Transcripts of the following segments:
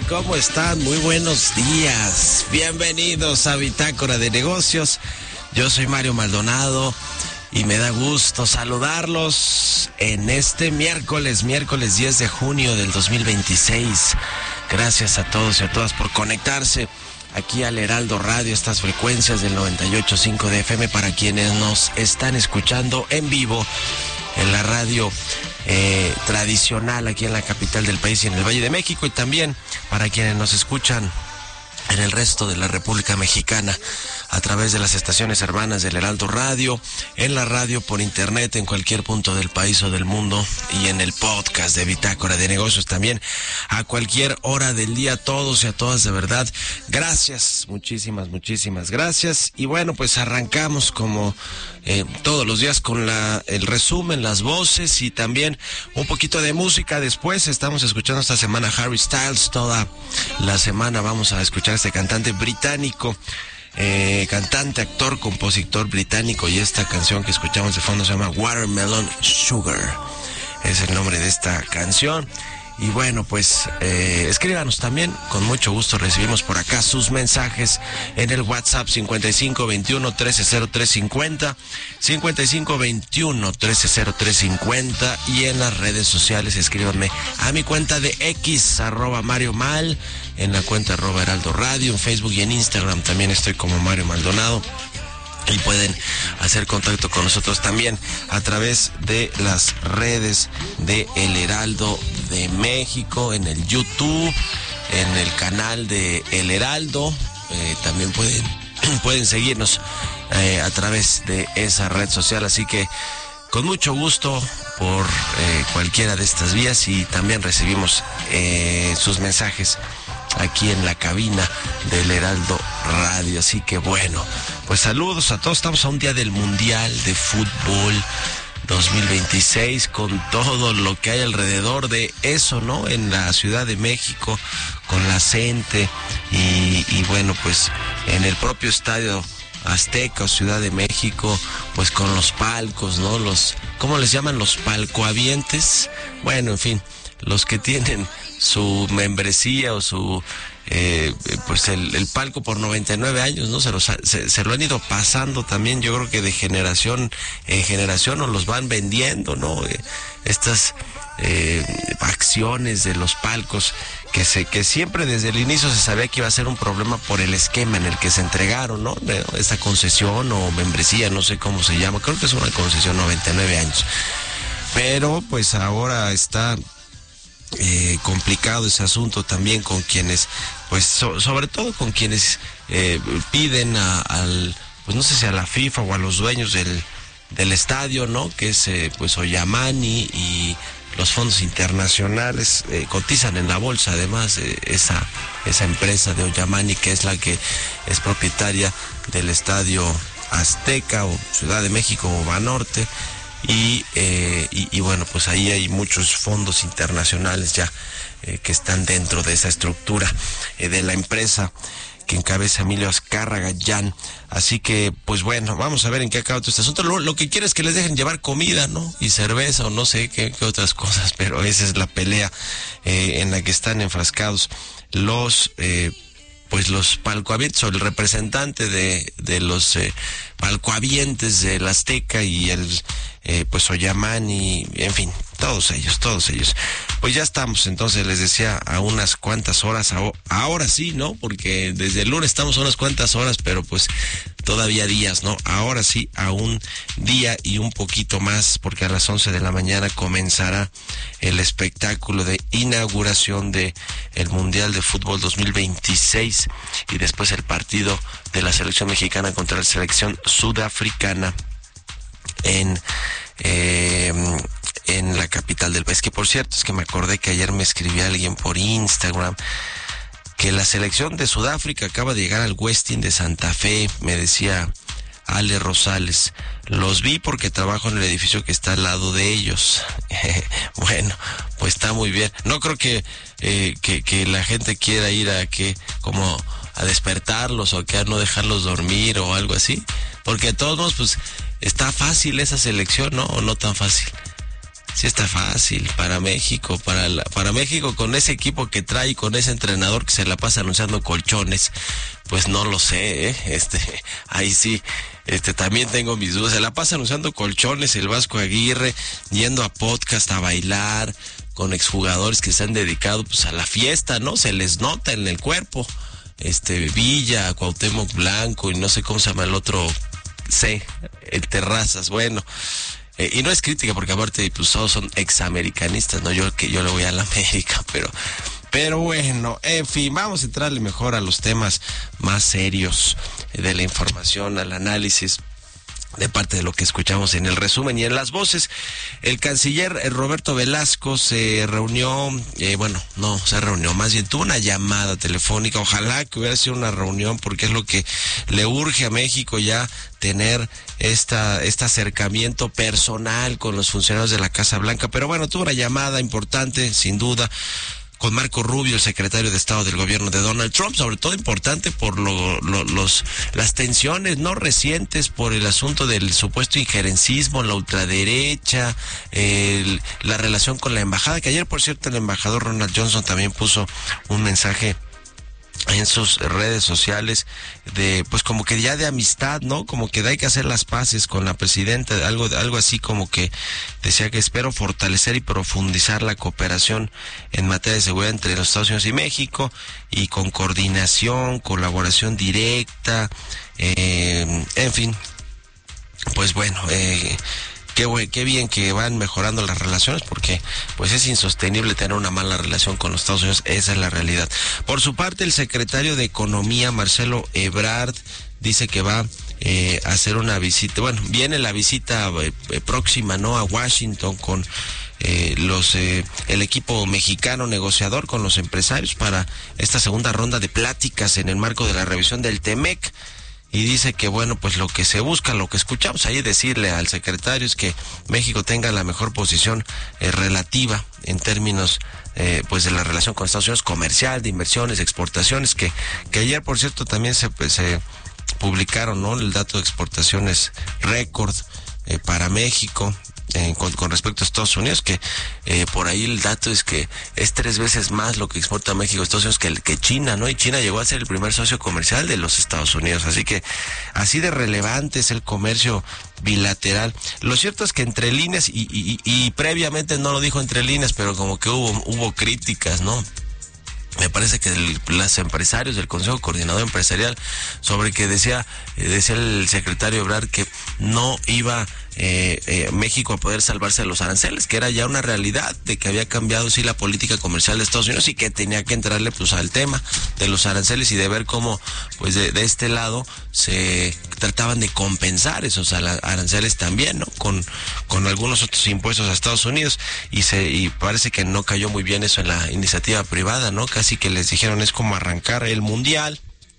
¿Cómo están? Muy buenos días. Bienvenidos a Bitácora de Negocios. Yo soy Mario Maldonado y me da gusto saludarlos en este miércoles 10 de junio del 2026. Gracias a todos y a todas por conectarse aquí al Heraldo Radio, estas frecuencias del 98.5 de FM para quienes nos están escuchando en vivo en la radio tradicional aquí en la capital del país y en el Valle de México, y también para quienes nos escuchan en el resto de la República Mexicana a través de las estaciones hermanas del Heraldo Radio, en la radio, por internet, en cualquier punto del país o del mundo, y en el podcast de Bitácora de Negocios también, a cualquier hora del día. Todos y a todas, de verdad, gracias, muchísimas gracias. Y bueno, pues arrancamos como todos los días con el resumen, las voces y también un poquito de música. Después estamos escuchando esta semana Harry Styles, toda la semana vamos a escuchar a este cantante británico, cantante, actor, compositor británico, y esta canción que escuchamos de fondo se llama Watermelon Sugar, es el nombre de esta canción. Y bueno, pues escríbanos también, con mucho gusto recibimos por acá sus mensajes en el WhatsApp 5521-130350, 5521-130350, y en las redes sociales escríbanme a mi cuenta de X, @MarioMal, en la cuenta @Heraldo Radio, en Facebook y en Instagram también estoy como Mario Maldonado. Y pueden hacer contacto con nosotros también a través de las redes de El Heraldo de México, en el YouTube, en el canal de El Heraldo. También pueden seguirnos a través de esa red social. Así que con mucho gusto por cualquiera de estas vías, y también recibimos sus mensajes aquí en la cabina del Heraldo Radio. Así que bueno, pues saludos a todos. Estamos a un día del Mundial de Fútbol 2026, con todo lo que hay alrededor de eso, ¿no? En la Ciudad de México, con la gente, y bueno, pues en el propio Estadio Azteca o Ciudad de México, pues con los palcos, ¿no? ¿Cómo les llaman? Los palcohabientes. Bueno, en fin, los que tienen su membresía o su pues el palco por 99 años, ¿no? Se lo han ido pasando también, yo creo que de generación en generación, o los van vendiendo, ¿no? Estas acciones de los palcos que siempre desde el inicio se sabía que iba a ser un problema por el esquema en el que se entregaron, ¿no? Esta concesión o membresía, no sé cómo se llama, creo que es una concesión, 99 años. Pero pues ahora está complicado ese asunto también con quienes, pues sobre todo con quienes piden pues no sé si a la FIFA o a los dueños del estadio, ¿no? Que es pues Ollamani, y los fondos internacionales cotizan en la bolsa, además esa empresa de Ollamani, que es la que es propietaria del Estadio Azteca o Ciudad de México o Banorte. Y bueno, pues ahí hay muchos fondos internacionales ya que están dentro de esa estructura de la empresa que encabeza Emilio Azcárraga Llán. Así que, pues bueno, vamos a ver en qué acaba todo este asunto. Lo que quiere es que les dejen llevar comida, ¿no? Y cerveza, o no sé qué otras cosas, pero esa es la pelea en la que están enfrascados los palcohabientes, o el representante de los palcohabientes del Azteca y el pues Ollamani, en fin, todos ellos. Pues ya estamos, entonces les decía, a unas cuantas horas, ahora sí, ¿no? Porque desde el lunes estamos a unas cuantas horas, pero pues todavía días, ¿no? Ahora sí, a un día y un poquito más, porque a las 11 de la mañana comenzará el espectáculo de inauguración de el Mundial de Fútbol 2026, y después el partido de la selección mexicana contra la selección sudafricana en la capital del país. Que por cierto, es que me acordé que ayer me escribía alguien por Instagram que la selección de Sudáfrica acaba de llegar al Westin de Santa Fe, me decía Ale Rosales. Los vi porque trabajo en el edificio que está al lado de ellos. Bueno, pues está muy bien. No creo que la gente quiera ir como a despertarlos, o que a no dejarlos dormir o algo así, porque de todos modos pues está fácil esa selección, ¿no? O no tan fácil. sí está fácil para México, para México con ese equipo que trae, con ese entrenador que se la pasa anunciando colchones, pues no lo sé, ahí sí, también tengo mis dudas. Se la pasa anunciando colchones el Vasco Aguirre, yendo a podcast a bailar con exjugadores que se han dedicado pues a la fiesta, ¿no? Se les nota en el cuerpo. Villa, Cuauhtémoc Blanco y no sé cómo se llama el otro, el Terrazas, bueno, y no es crítica porque aparte pues todos son examericanistas, no yo le voy a la América, pero bueno, en fin, vamos a entrarle mejor a los temas más serios de la información, al análisis de parte de lo que escuchamos en el resumen y en las voces. El canciller Roberto Velasco se reunió, más bien tuvo una llamada telefónica. Ojalá que hubiera sido una reunión, porque es lo que le urge a México ya, tener este acercamiento personal con los funcionarios de la Casa Blanca. Pero bueno, tuvo una llamada importante, sin duda, con Marco Rubio, el secretario de Estado del gobierno de Donald Trump, sobre todo importante por las tensiones no recientes por el asunto del supuesto injerencismo, la ultraderecha, la relación con la embajada, que ayer, por cierto, el embajador Ronald Johnson también puso un mensaje en sus redes sociales de, pues como que ya de amistad, ¿no? Como que hay que hacer las paces con la presidenta, algo así como que decía que espero fortalecer y profundizar la cooperación en materia de seguridad entre los Estados Unidos y México, y con coordinación, colaboración directa, en fin, pues bueno, qué bien que van mejorando las relaciones, porque pues es insostenible tener una mala relación con los Estados Unidos, esa es la realidad. Por su parte, el secretario de Economía, Marcelo Ebrard, dice que va a hacer una visita, viene la visita próxima, ¿no?, a Washington con el equipo mexicano negociador con los empresarios para esta segunda ronda de pláticas en el marco de la revisión del TEMEC. Y dice que pues lo que se busca, lo que escuchamos ahí decirle al secretario, es que México tenga la mejor posición relativa en términos pues de la relación con Estados Unidos, comercial, de inversiones, exportaciones, que ayer, por cierto, también se publicaron, ¿no?, el dato de exportaciones récord para México. Con respecto a Estados Unidos, que por ahí el dato es que es 3 veces más lo que exporta México a Estados Unidos que China, ¿no? Y China llegó a ser el primer socio comercial de los Estados Unidos, así que así de relevante es el comercio bilateral. Lo cierto es que entre líneas, y previamente no lo dijo entre líneas, pero como que hubo críticas, ¿no? Me parece que los empresarios del Consejo Coordinador Empresarial, sobre que decía el secretario Ebrard que no iba México a poder salvarse de los aranceles, que era ya una realidad, de que había cambiado sí la política comercial de Estados Unidos y que tenía que entrarle pues al tema de los aranceles y de ver cómo pues de este lado se trataban de compensar esos aranceles también, ¿no?, con algunos otros impuestos a Estados Unidos, y parece que no cayó muy bien eso en la iniciativa privada, ¿no? Casi que les dijeron es como arrancar el mundial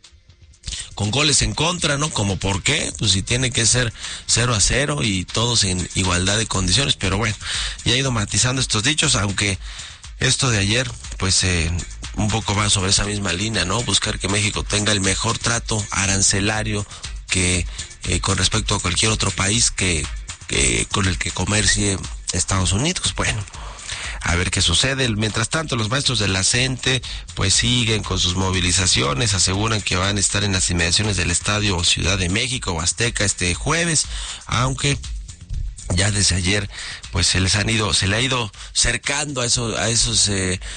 con goles en contra, ¿no? Como por qué, pues si tiene que ser 0-0 y todos en igualdad de condiciones. Pero bueno, ya he ido matizando estos dichos, aunque esto de ayer pues un poco va sobre esa misma línea, ¿no? Buscar que México tenga el mejor trato arancelario que con respecto a cualquier otro país que con el que comercie Estados Unidos. Bueno, a ver qué sucede. Mientras tanto, los maestros de la CENTE pues siguen con sus movilizaciones, aseguran que van a estar en las inmediaciones del Estadio Ciudad de México o Azteca este jueves, aunque ya desde ayer pues se le ha ido cercando a esos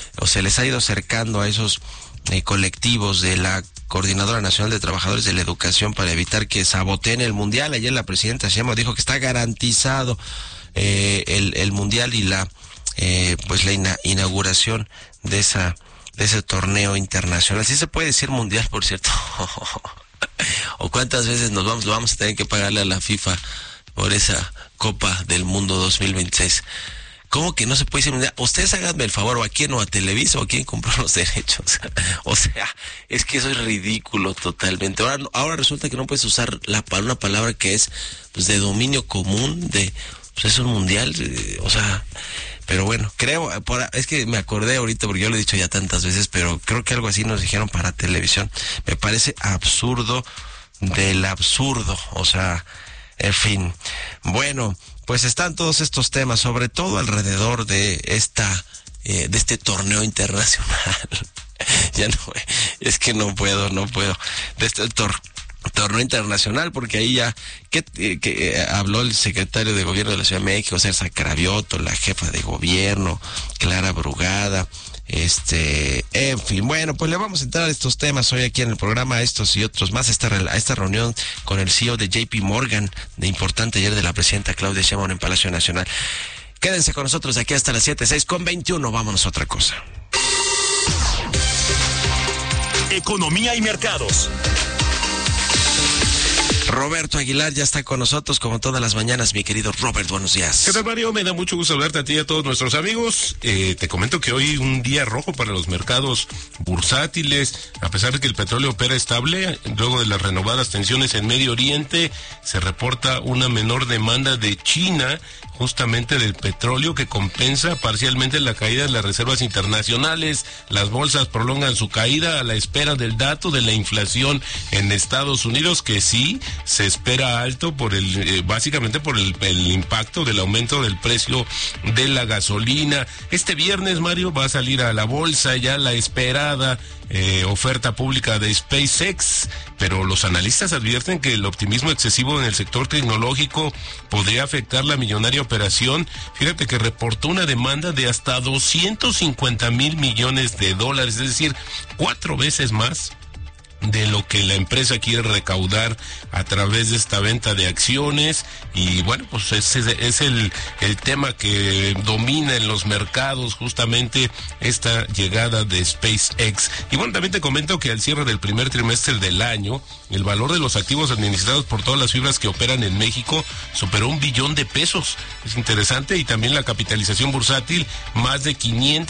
colectivos de la Coordinadora Nacional de Trabajadores de la Educación para evitar que saboteen el Mundial. Ayer la presidenta Sheinbaum dijo que está garantizado el Mundial y la inauguración de ese torneo internacional. ¿Sí se puede decir mundial, por cierto? ¿O cuántas veces vamos a tener que pagarle a la FIFA por esa Copa del Mundo 2026? ¿Cómo que no se puede decir mundial? Ustedes háganme el favor, o a quién, o a Televisa, o a quién compró los derechos. O sea, es que eso es ridículo totalmente. Ahora resulta que no puedes usar una palabra que es pues de dominio común, pues es un mundial, o sea. Pero bueno, es que me acordé ahorita porque yo lo he dicho ya tantas veces, pero creo que algo así nos dijeron para televisión. Me parece absurdo del absurdo, o sea, en fin. Bueno, pues están todos estos temas, sobre todo alrededor de este torneo internacional. Ya no, es que no puedo, de este torneo internacional, porque ahí ya que habló el secretario de Gobierno de la Ciudad de México, César Cravioto, la jefa de gobierno, Clara Brugada, en fin, bueno, pues le vamos a entrar a estos temas hoy aquí en el programa, estos y otros más, esta reunión con el CEO de JP Morgan, de importante ayer de la presidenta Claudia Sheinbaum en Palacio Nacional. Quédense con nosotros aquí hasta las 7:06:21, vámonos a otra cosa. Economía y mercados. Roberto Aguilar ya está con nosotros como todas las mañanas, mi querido Robert, buenos días. ¿Qué tal, Mario? Me da mucho gusto hablarte a ti y a todos nuestros amigos. Te comento que hoy un día rojo para los mercados bursátiles, a pesar de que el petróleo opera estable, luego de las renovadas tensiones en Medio Oriente, se reporta una menor demanda de China, justamente del petróleo, que compensa parcialmente la caída de las reservas internacionales. Las bolsas prolongan su caída a la espera del dato de la inflación en Estados Unidos, que sí se espera alto por básicamente por el impacto del aumento del precio de la gasolina. Este viernes, Mario, va a salir a la bolsa ya la esperada oferta pública de SpaceX, pero los analistas advierten que el optimismo excesivo en el sector tecnológico podría afectar la millonaria operación. Fíjate que reportó una demanda de hasta 250,000 millones de dólares, es decir, 4 veces más de lo que la empresa quiere recaudar a través de esta venta de acciones. Y bueno, pues ese es el tema que domina en los mercados, justamente esta llegada de SpaceX. Y bueno, también te comento que al cierre del primer trimestre del año, el valor de los activos administrados por todas las fibras que operan en México superó $1 billón. Es interesante. Y también la capitalización bursátil, más de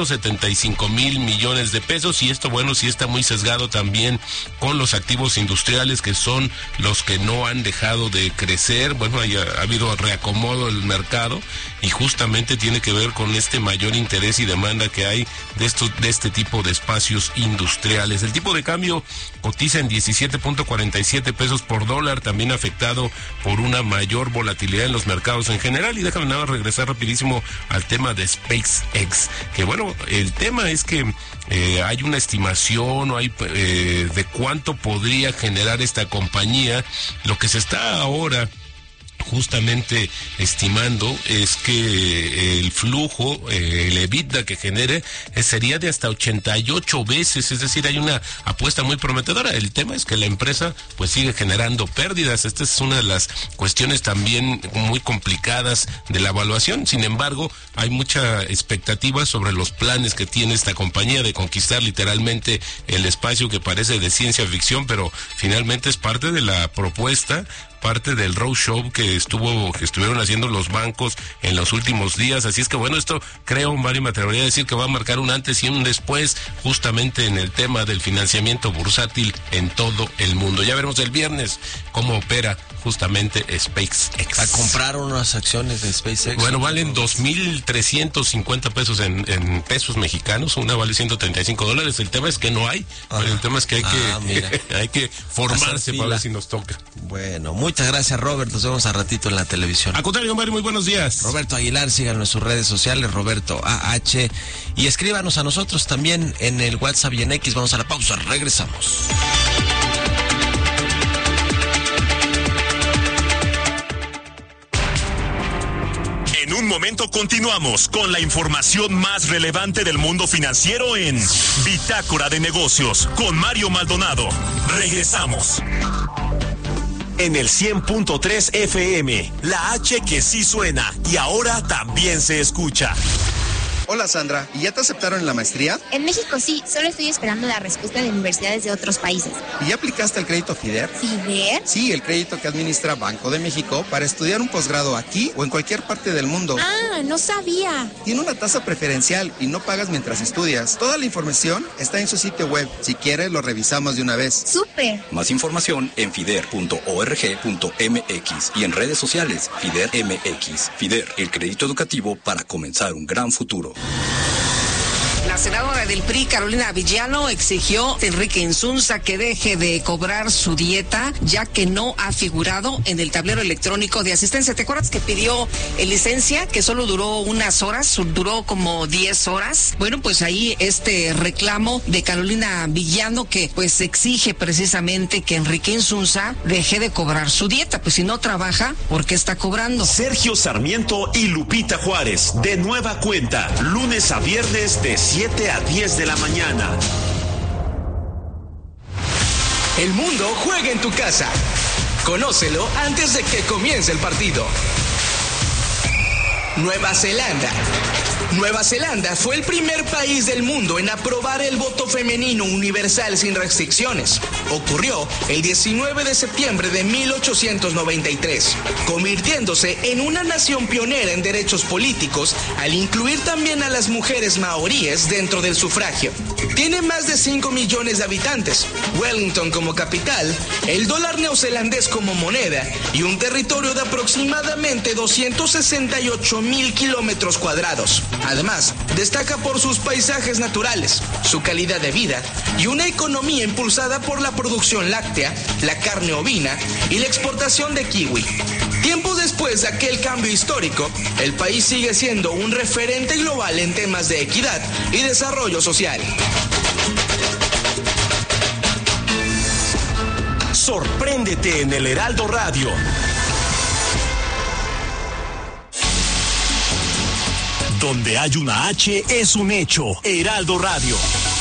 575,000 millones de pesos. Y esto, bueno, sí está muy sesgado también con los activos industriales, que son los que no han dejado de crecer. Bueno, ha habido reacomodo del mercado y justamente tiene que ver con este mayor interés y demanda que hay de este tipo de espacios industriales. El tipo de cambio cotiza en 17.47 pesos por dólar, también afectado por una mayor volatilidad en los mercados en general. Y déjame nada regresar rapidísimo al tema de SpaceX, que bueno, el tema es que hay una estimación de cuánto podría generar esta compañía. Lo que se está ahora justamente estimando es que el flujo, el EBITDA que genere sería de hasta 88 veces, es decir, hay una apuesta muy prometedora. El tema es que la empresa pues sigue generando pérdidas. Esta es una de las cuestiones también muy complicadas de la evaluación. Sin embargo, hay mucha expectativa sobre los planes que tiene esta compañía de conquistar literalmente el espacio, que parece de ciencia ficción, pero finalmente es parte de la propuesta, parte del roadshow que estuvieron haciendo los bancos en los últimos días. Así es que bueno, esto creo, Mario, me atrevería a decir que va a marcar un antes y un después justamente en el tema del financiamiento bursátil en todo el mundo. Ya veremos el viernes cómo opera justamente SpaceX. ¿A comprar unas acciones de SpaceX? Bueno, valen 2,350 pesos en pesos mexicanos. Una vale $135. El tema es que no hay. El tema es que hay que formarse para ver si nos toca. Bueno, muchas gracias, Robert. Nos vemos a ratito en la televisión. Al contrario, Mario, muy buenos días. Roberto Aguilar, síganos en sus redes sociales, Roberto AH. Y escríbanos a nosotros también en el WhatsApp y en X. Vamos a la pausa, regresamos. En un momento continuamos con la información más relevante del mundo financiero en Bitácora de Negocios con Mario Maldonado. Regresamos. En el 100.3 FM, la H que sí suena y ahora también se escucha. Hola Sandra, ¿y ya te aceptaron en la maestría? En México sí, solo estoy esperando la respuesta de universidades de otros países. ¿Y ya aplicaste el crédito FIDER? ¿FIDER? Sí, el crédito que administra Banco de México para estudiar un posgrado aquí o en cualquier parte del mundo. Ah, no sabía. Tiene una tasa preferencial y no pagas mientras estudias. Toda la información está en su sitio web. Si quieres, lo revisamos de una vez. ¡Súper! Más información en fider.org.mx y en redes sociales FIDER MX. FIDER, el crédito educativo para comenzar un gran futuro. La senadora del PRI, Carolina Villano, exigió a Enrique Insunza que deje de cobrar su dieta, ya que no ha figurado en el tablero electrónico de asistencia. ¿Te acuerdas que pidió licencia, que solo duró unas horas, duró como 10 horas? Bueno, pues ahí este reclamo de Carolina Villano, que pues exige precisamente que Enrique Insunza deje de cobrar su dieta, pues si no trabaja, ¿por qué está cobrando? Sergio Sarmiento y Lupita Juárez, de nueva cuenta, lunes a viernes de 7 a 10 de la mañana. El mundo juega en tu casa. Conócelo antes de que comience el partido. Nueva Zelanda. Nueva Zelanda fue el primer país del mundo en aprobar el voto femenino universal sin restricciones. Ocurrió el 19 de septiembre de 1893, convirtiéndose en una nación pionera en derechos políticos al incluir también a las mujeres maoríes dentro del sufragio. Tiene más de 5 millones de habitantes, Wellington como capital, el dólar neozelandés como moneda y un territorio de aproximadamente 268,000 kilómetros cuadrados. Además, destaca por sus paisajes naturales, su calidad de vida y una economía impulsada por la producción láctea, la carne ovina y la exportación de kiwi. Tiempo después de aquel cambio histórico, el país sigue siendo un referente global en temas de equidad y desarrollo social. Sorpréndete en el Heraldo Radio. Donde hay una H es un hecho. Heraldo Radio.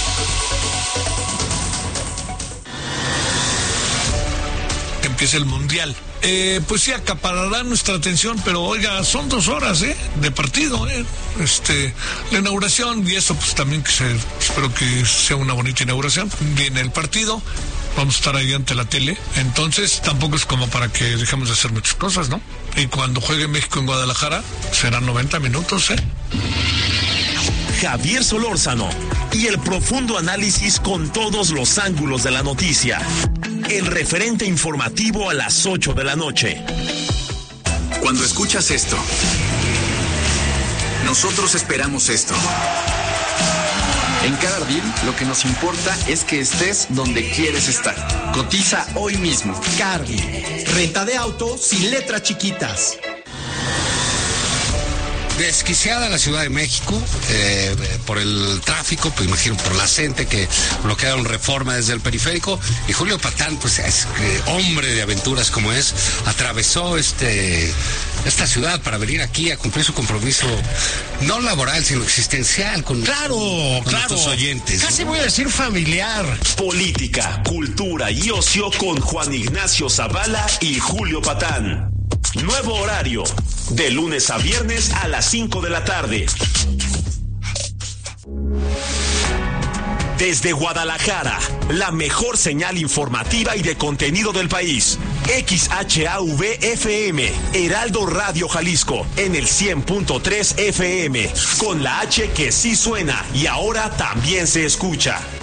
Que empiece el Mundial. Pues sí, acaparará nuestra atención, pero oiga, son 2 horas de partido, la inauguración y eso, pues también espero que sea una bonita inauguración. Viene el partido, vamos a estar ahí ante la tele, entonces tampoco es como para que dejemos de hacer muchas cosas, ¿no? Y cuando juegue México en Guadalajara, serán 90 minutos, Javier Solórzano y el profundo análisis con todos los ángulos de la noticia. El referente informativo a las 8 de la noche. Cuando escuchas esto, nosotros esperamos esto. En cada ardid, lo que nos importa es que estés donde quieres estar. Cotiza hoy mismo. Cardi, renta de auto sin letras chiquitas. Desquiciada la Ciudad de México por el tráfico, pues imagino por la gente que bloquearon Reforma desde el periférico, y Julio Patán, pues es hombre de aventuras como es, atravesó esta ciudad para venir aquí a cumplir su compromiso no laboral, sino existencial con nuestros oyentes. Casi voy a decir familiar. Política, cultura y ocio con Juan Ignacio Zavala y Julio Patán. Nuevo horario, de lunes a viernes a las 5 de la tarde. Desde Guadalajara, la mejor señal informativa y de contenido del país. XHAV-FM, Heraldo Radio Jalisco, en el 100.3 FM, con la H que sí suena y ahora también se escucha.